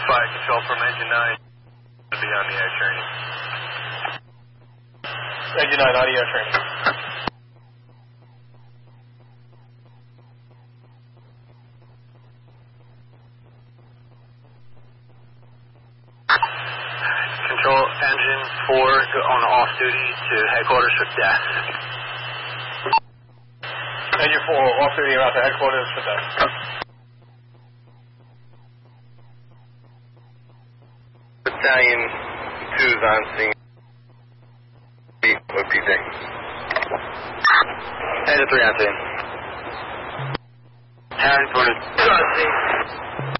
Fire control from engine 9 to be on the air training. Engine 9 on the air training. Control engine 4 on off duty to headquarters for death. Engine 4 off duty out to headquarters for death. Battalion 2's on scene. What PC? Engine 3 on scene. Harry for 2 on scene.